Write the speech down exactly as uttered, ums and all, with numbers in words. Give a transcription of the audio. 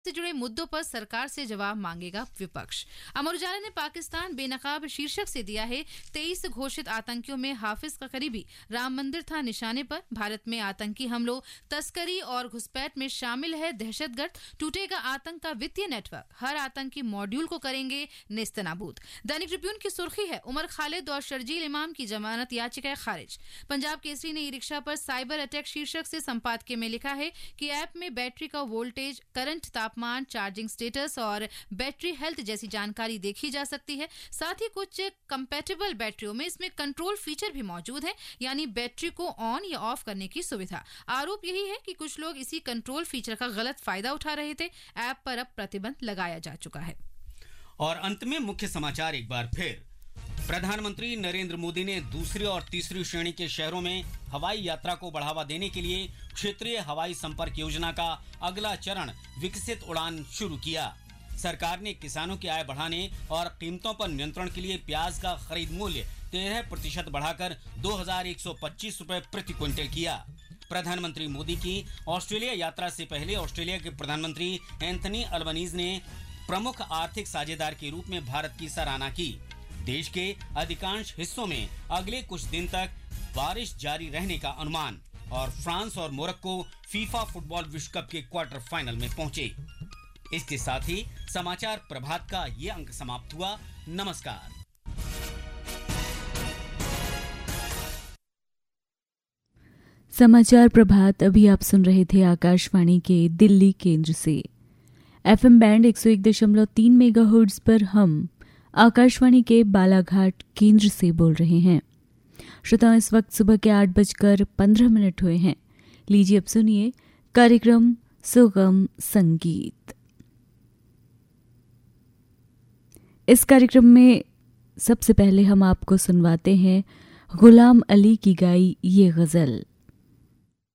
से जुड़े मुद्दों पर सरकार से जवाब मांगेगा विपक्ष। अमर उजाला ने पाकिस्तान बेनकाब शीर्षक से दिया है, तेईस घोषित आतंकियों में हाफिज का करीबी, राम मंदिर था निशाने पर। भारत में आतंकी हमलों, तस्करी और घुसपैठ में शामिल है दहशतगर्द। टूटेगा आतंक का वित्तीय नेटवर्क, हर आतंकी मॉड्यूल को करेंगे नेस्तनाबूद। दैनिक ट्रिब्यून की सुर्खी है, उमर खालिद और शर्जील इमाम की जमानत याचिका खारिज। पंजाब केसरी ने ई रिक्शा पर साइबर अटैक शीर्षक से संपादकीय में लिखा है कि ऐप में बैटरी का वोल्टेज, करंट, तापमान, चार्जिंग स्टेटस और बैटरी हेल्थ जैसी जानकारी देखी जा सकती है। साथ ही कुछ कंपैटिबल बैटरियों में इसमें कंट्रोल फीचर भी मौजूद है, यानी बैटरी को ऑन या ऑफ करने की सुविधा। आरोप यही है कि कुछ लोग इसी कंट्रोल फीचर का गलत फायदा उठा रहे थे। ऐप पर अब प्रतिबंध लगाया जा चुका है। और अंत में मुख्य समाचार एक बार फिर। प्रधानमंत्री नरेंद्र मोदी ने दूसरी और तीसरी श्रेणी के शहरों में हवाई यात्रा को बढ़ावा देने के लिए क्षेत्रीय हवाई संपर्क योजना का अगला चरण विकसित उड़ान शुरू किया। सरकार ने किसानों की आय बढ़ाने और कीमतों पर नियंत्रण के लिए प्याज का खरीद मूल्य तेरह प्रतिशत बढ़ाकर दो हजार एक सौ पच्चीस रुपए प्रति क्विंटल किया। प्रधानमंत्री मोदी की ऑस्ट्रेलिया यात्रा से पहले ऑस्ट्रेलिया के प्रधानमंत्री एंथनी अल्बनीज ने प्रमुख आर्थिक साझेदार के रूप में भारत की सराहना की। देश के अधिकांश हिस्सों में अगले कुछ दिन तक बारिश जारी रहने का अनुमान। और फ्रांस और मोरक्को फीफा फुटबॉल विश्व कप के क्वार्टर फाइनल में पहुंचे। इसके साथ ही समाचार प्रभात का ये अंक समाप्त हुआ। नमस्कार। समाचार प्रभात अभी आप सुन रहे थे आकाशवाणी के दिल्ली केंद्र से। एफएम बैंड एक सौ एक दशमलव तीन मेगाहर्ट्ज पर हम आकाशवाणी के बालाघाट केंद्र से बोल रहे हैं। श्रोताओं, इस वक्त सुबह के आठ बजकर पंद्रह मिनट हुए हैं। लीजिए अब सुनिए कार्यक्रम सुगम संगीत। इस कार्यक्रम में सबसे पहले हम आपको सुनवाते हैं गुलाम अली की गाई ये गजल।